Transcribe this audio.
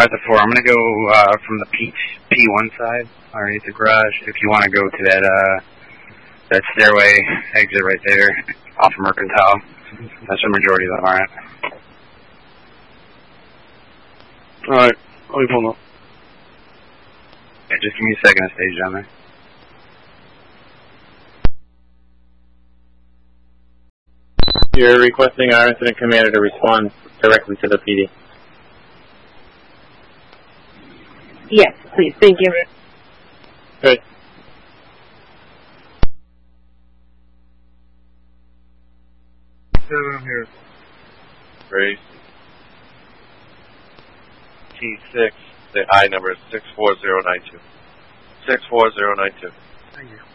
at the 4. I'm going to go from the P1 side, underneath the garage. If you want to go to that stairway exit right there, off of Mercantile. That's the majority of them are at. Alright, I'll be pulling up. Yeah, just give me a second to stage down there. You're requesting our incident commander to respond directly to the PD. Yes, please. Thank you. Good. I'm here. Grace. T6. The I number is 64092. 64092. Thank you.